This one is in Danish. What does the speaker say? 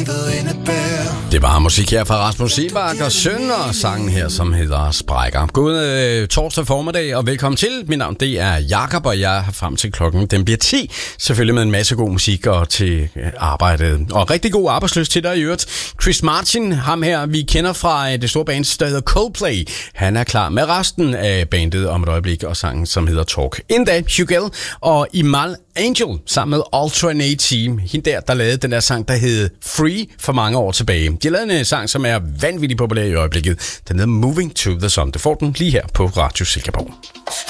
Det var musik her fra Rasmus Seebach og Søn, og sangen her, som hedder Sprækker. God torsdag formiddag, og velkommen til. Mit navn, det er Jakob, og jeg er frem til klokken. Den bliver 10, selvfølgelig med en masse god musik og til arbejdet. Og rigtig god arbejdsløst til dig i øvrigt. Chris Martin, ham her, vi kender fra det store band, der hedder Coldplay. Han er klar med resten af bandet om et øjeblik, og sangen, som hedder Talk. Inden da, Hugel og Imal Angel sammen med Alternate Team. Hende der lavede den der sang, der hed Free for mange år tilbage. De har lavet en sang, som er vanvittigt populær i øjeblikket. Den hedder Moving to the Sun. Det får den lige her på Radio Silkeborg.